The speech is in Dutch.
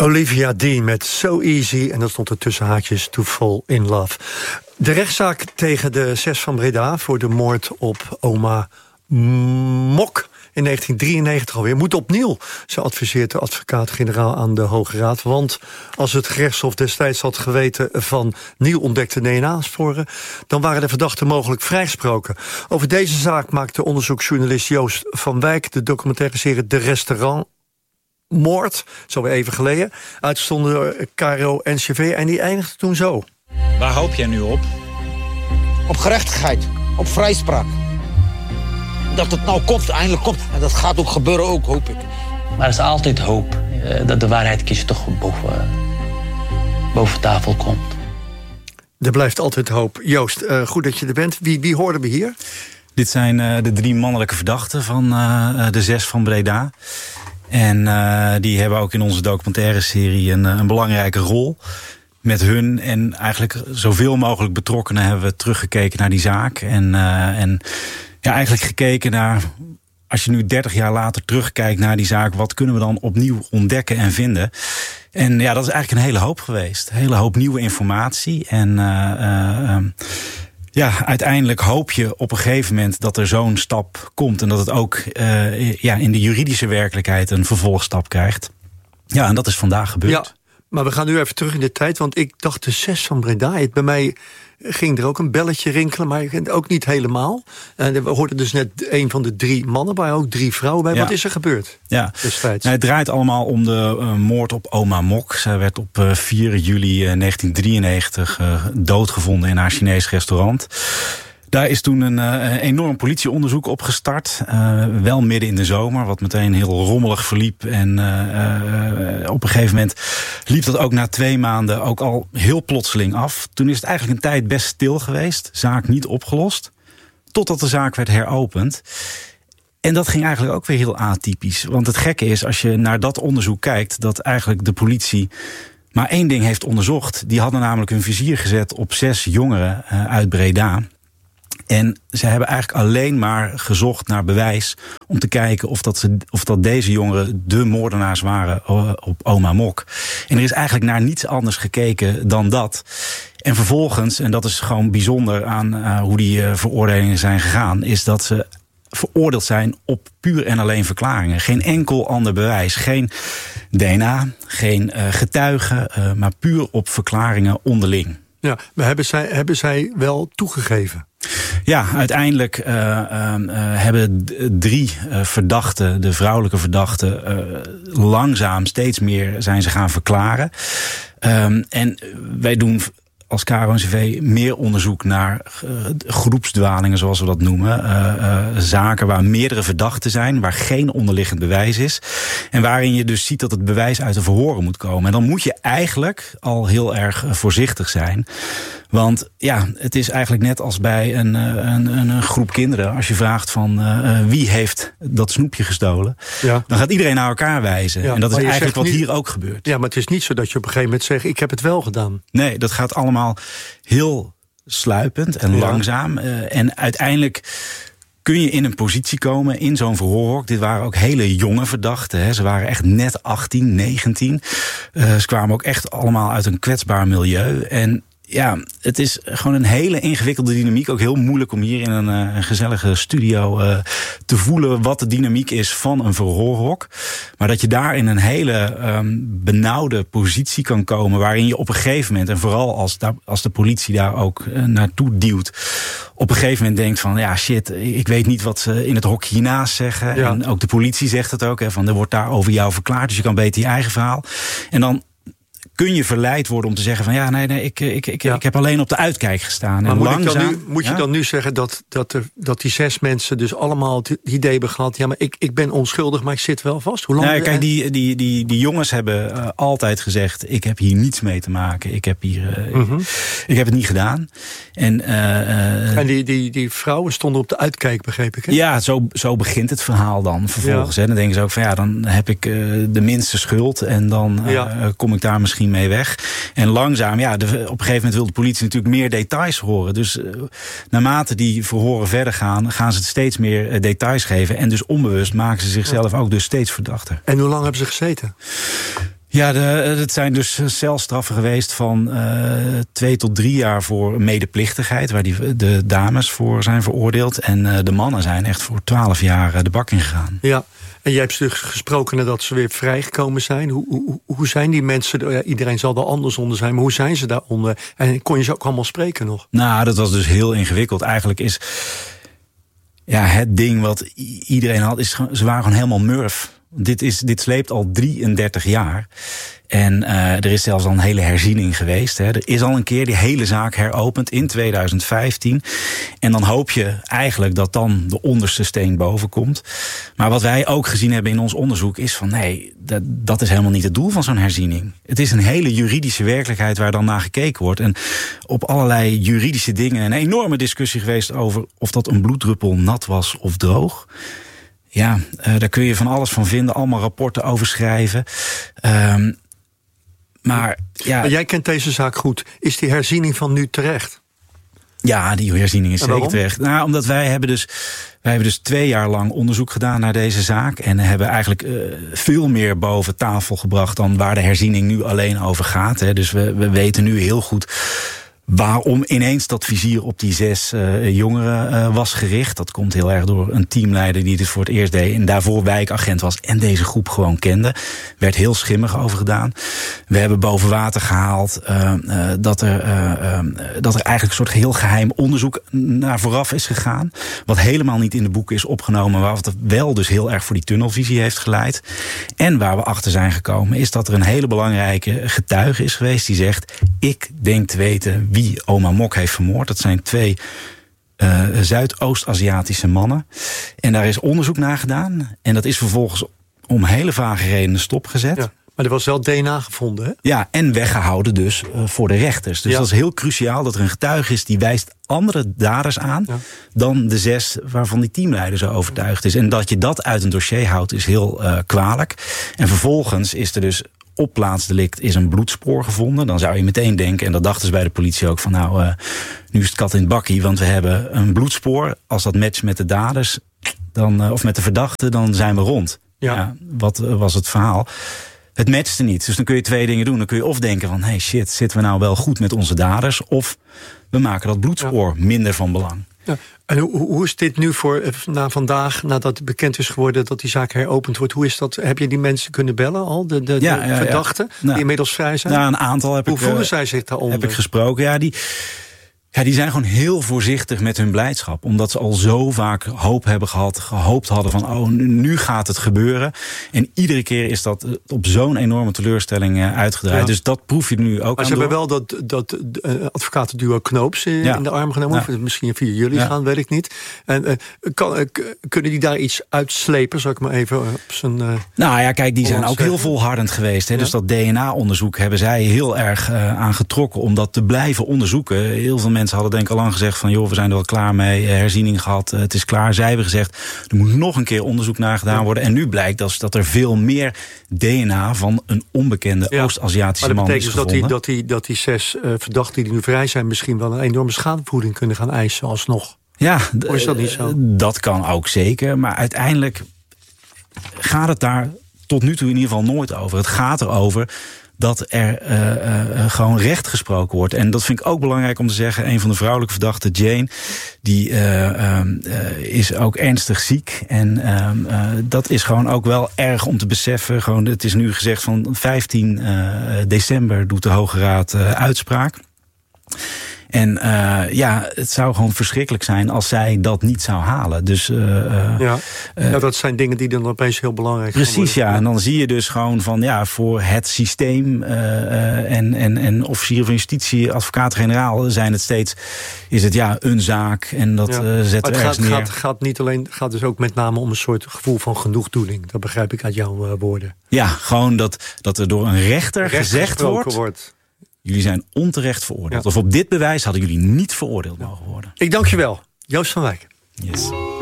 Olivia Dean met So Easy. En dat stond er tussen haakjes To Fall in Love. De rechtszaak tegen de 6 van Breda voor de moord op oma Mok in 1993 alweer moet opnieuw. Zo adviseert de advocaat-generaal aan de Hoge Raad. Want als het gerechtshof destijds had geweten van nieuw ontdekte DNA-sporen, dan waren de verdachten mogelijk vrijgesproken. Over deze zaak maakte onderzoeksjournalist Joost van Wijk de documentaire serie De Restaurantmoord, zo weer even geleden, uitgestonden door KRO NCV, en die eindigde toen zo. Waar hoop jij nu op? Op gerechtigheid, op vrijspraak. Dat het nou komt, eindelijk komt. En dat gaat ook gebeuren, ook, hoop ik. Maar er is altijd hoop dat de waarheid kies toch boven tafel komt. Er blijft altijd hoop. Joost, goed dat je er bent. Wie hoorden we hier? Dit zijn de 3 mannelijke verdachten van de 6 van Breda. En die hebben ook in onze documentaire serie een belangrijke rol. Met hun en eigenlijk zoveel mogelijk betrokkenen hebben we teruggekeken naar die zaak. En eigenlijk gekeken naar, als je nu 30 jaar later terugkijkt naar die zaak, wat kunnen we dan opnieuw ontdekken en vinden? En ja, dat is eigenlijk een hele hoop geweest. Een hele hoop nieuwe informatie. En uiteindelijk hoop je op een gegeven moment dat er zo'n stap komt. En dat het ook in de juridische werkelijkheid een vervolgstap krijgt. Ja, en dat is vandaag gebeurd. Ja, maar we gaan nu even terug in de tijd, want ik dacht de 6 van Breda. Bij mij ging er ook een belletje rinkelen, maar ook niet helemaal. En we hoorden dus net een van de 3 mannen bij, ook 3 vrouwen bij. Ja. Wat is er gebeurd destijds? Het draait allemaal om de moord op oma Mok. Zij werd op 4 juli 1993 doodgevonden in haar Chinees restaurant. Daar is toen een enorm politieonderzoek op gestart. Wel midden in de zomer, wat meteen heel rommelig verliep. En op een gegeven moment liep dat ook na 2 maanden ook al heel plotseling af. Toen is het eigenlijk een tijd best stil geweest. Zaak niet opgelost. Totdat de zaak werd heropend. En dat ging eigenlijk ook weer heel atypisch. Want het gekke is, als je naar dat onderzoek kijkt, dat eigenlijk de politie maar 1 ding heeft onderzocht. Die hadden namelijk hun vizier gezet op 6 jongeren uit Breda. En ze hebben eigenlijk alleen maar gezocht naar bewijs om te kijken of dat deze jongeren de moordenaars waren op oma Mok. En er is eigenlijk naar niets anders gekeken dan dat. En vervolgens, en dat is gewoon bijzonder aan hoe die veroordelingen zijn gegaan, is dat ze veroordeeld zijn op puur en alleen verklaringen. Geen enkel ander bewijs. Geen DNA, geen getuigen, maar puur op verklaringen onderling. Ja, maar hebben zij wel toegegeven? Ja, uiteindelijk hebben 3 verdachten, de vrouwelijke verdachten, langzaam steeds meer zijn ze gaan verklaren. En wij doen als KRO-NCV meer onderzoek naar groepsdwalingen, zoals we dat noemen. Zaken waar meerdere verdachten zijn, waar geen onderliggend bewijs is. En waarin je dus ziet dat het bewijs uit de verhoren moet komen. En dan moet je eigenlijk al heel erg voorzichtig zijn. Want ja, het is eigenlijk net als bij een groep kinderen. Als je vraagt van wie heeft dat snoepje gestolen, dan gaat iedereen naar elkaar wijzen. Ja, en dat is eigenlijk wat hier ook gebeurt. Ja, maar het is niet zo dat je op een gegeven moment zegt, ik heb het wel gedaan. Nee, dat gaat allemaal heel sluipend en langzaam. En uiteindelijk kun je in een positie komen in zo'n verhoorhok. Dit waren ook hele jonge verdachten. Hè. Ze waren echt net 18, 19. Ze kwamen ook echt allemaal uit een kwetsbaar milieu. En ja, het is gewoon een hele ingewikkelde dynamiek. Ook heel moeilijk om hier in een gezellige studio te voelen wat de dynamiek is van een verhoorhok. Maar dat je daar in een hele benauwde positie kan komen, waarin je op een gegeven moment, en vooral als de politie daar ook naartoe duwt, op een gegeven moment denkt van, ja shit, ik weet niet wat ze in het hok hiernaast zeggen. Ja. En ook de politie zegt het ook, hè, van er wordt daar over jou verklaard, dus je kan beter je eigen verhaal. En dan kun je verleid worden om te zeggen van, ja, nee, ik heb alleen op de uitkijk gestaan. Maar moet je dan nu zeggen dat die 6 mensen dus allemaal het idee hebben gehad, ja, maar ik ben onschuldig, maar ik zit wel vast? Hoe lang? Nee, kijk, die jongens hebben altijd gezegd, ik heb hier niets mee te maken. Ik heb het niet gedaan. En die vrouwen stonden op de uitkijk, begreep ik, hè? Ja, zo begint het verhaal dan vervolgens. Ja. Dan denken ze ook van, ja, dan heb ik de minste schuld en dan kom ik daar misschien mee weg. En langzaam, op een gegeven moment wil de politie natuurlijk meer details horen. Dus naarmate die verhoren verder gaan ze steeds meer details geven. En dus onbewust maken ze zichzelf ook dus steeds verdachter. En hoe lang hebben ze gezeten? Ja, het zijn dus celstraffen geweest van 2 tot 3 jaar voor medeplichtigheid, waar de dames voor zijn veroordeeld. En de mannen zijn echt voor 12 jaar de bak ingegaan. Ja, en jij hebt dus gesproken nadat ze weer vrijgekomen zijn. Hoe zijn die mensen? Ja, iedereen zal er anders onder zijn, maar hoe zijn ze daaronder? En kon je ze ook allemaal spreken nog? Nou, dat was dus heel ingewikkeld. Eigenlijk is het ding wat iedereen had, ze waren gewoon helemaal murf. Dit sleept al 33 jaar. En er is zelfs al een hele herziening geweest. Hè. Er is al een keer die hele zaak heropend in 2015. En dan hoop je eigenlijk dat dan de onderste steen boven komt. Maar wat wij ook gezien hebben in ons onderzoek is van nee, dat is helemaal niet het doel van zo'n herziening. Het is een hele juridische werkelijkheid waar dan naar gekeken wordt. En op allerlei juridische dingen een enorme discussie geweest over of dat een bloeddruppel nat was of droog. Ja, daar kun je van alles van vinden. Allemaal rapporten over schrijven. Maar jij kent deze zaak goed. Is die herziening van nu terecht? Ja, die herziening is zeker terecht. Nou, omdat wij hebben dus 2 jaar lang onderzoek gedaan naar deze zaak. En hebben eigenlijk veel meer boven tafel gebracht dan waar de herziening nu alleen over gaat. Hè. Dus we weten nu heel goed waarom ineens dat vizier op die 6 jongeren was gericht. Dat komt heel erg door een teamleider die dit voor het eerst deed en daarvoor wijkagent was en deze groep gewoon kende. Werd heel schimmig over gedaan. We hebben boven water gehaald dat er eigenlijk een soort heel geheim onderzoek naar vooraf is gegaan. Wat helemaal niet in de boeken is opgenomen, maar wat wel dus heel erg voor die tunnelvisie heeft geleid. En waar we achter zijn gekomen is dat er een hele belangrijke getuige is geweest die zegt: ik denk te weten wie oma Mok heeft vermoord. Dat zijn 2 Zuidoost-Aziatische mannen. En daar is onderzoek naar gedaan. En dat is vervolgens om hele vage redenen stopgezet. Ja, maar er was wel DNA gevonden, hè? Ja, en weggehouden dus voor de rechters. Dus dat is heel cruciaal dat er een getuige is die wijst andere daders aan dan de 6 waarvan die teamleider zo overtuigd is. En dat je dat uit een dossier houdt is heel kwalijk. En vervolgens is er dus op plaatsdelict is een bloedspoor gevonden. Dan zou je meteen denken, en dat dachten ze bij de politie ook, van nou, nu is het kat in het bakkie, want we hebben een bloedspoor. Als dat matcht met de daders, of met de verdachte, dan zijn we rond. Ja, wat was het verhaal? Het matchte niet. Dus dan kun je 2 dingen doen. Dan kun je of denken van, hey shit, zitten we nou wel goed met onze daders? Of we maken dat bloedspoor minder van belang. Ja. En hoe is dit nu voor na vandaag, nadat het bekend is geworden dat die zaak heropend wordt? Hoe is dat? Heb je die mensen kunnen bellen al? De verdachten die inmiddels vrij zijn? Nou, een aantal Hoe voelen zij zich daaronder? Heb ik gesproken. Ja, die zijn gewoon heel voorzichtig met hun blijdschap. Omdat ze al zo vaak gehoopt hadden van nu gaat het gebeuren. En iedere keer is dat op zo'n enorme teleurstelling uitgedraaid. Ja. Dus dat proef je nu ook. Maar ze hebben wel dat advocatenduo Knoops in de arm genomen. Ja. Misschien via jullie gaan, weet ik niet. En kunnen die daar iets uitslepen? Zal ik maar even op zijn... Nou ja, kijk, die zijn ook heel volhardend geweest. Hè? Ja. Dus dat DNA-onderzoek hebben zij heel erg aan getrokken om dat te blijven onderzoeken. Heel veel mensen hadden denk ik al lang gezegd van joh, we zijn er wel klaar mee, herziening gehad, het is klaar. Zij hebben gezegd, er moet nog een keer onderzoek naar gedaan worden. En nu blijkt dat er veel meer DNA van een onbekende Oost-Aziatische man is gevonden. Dat betekent dat die 6 verdachten die nu vrij zijn misschien wel een enorme schadevergoeding kunnen gaan eisen alsnog. Ja, of is dat niet zo? Dat kan ook zeker, maar uiteindelijk gaat het daar tot nu toe in ieder geval nooit over. Het gaat erover dat er gewoon recht gesproken wordt. En dat vind ik ook belangrijk om te zeggen. Een van de vrouwelijke verdachten, Jane, die is ook ernstig ziek. En dat is gewoon ook wel erg om te beseffen. Gewoon, het is nu gezegd van 15 december doet de Hoge Raad uitspraak. En het zou gewoon verschrikkelijk zijn als zij dat niet zou halen. Dus, dat zijn dingen die dan opeens heel belangrijk zijn. Precies, ja. En dan zie je dus gewoon van voor het systeem en officieren van justitie, advocaat-generaal zijn het steeds, is het een zaak en dat zetten we ergens neer. Het gaat dus ook met name om een soort gevoel van genoegdoening. Dat begrijp ik uit jouw woorden. Ja, gewoon dat er door een rechter gezegd wordt. Jullie zijn onterecht veroordeeld. Of op dit bewijs hadden jullie niet veroordeeld mogen worden. Ik dank je wel. Joost van Wijk. Yes.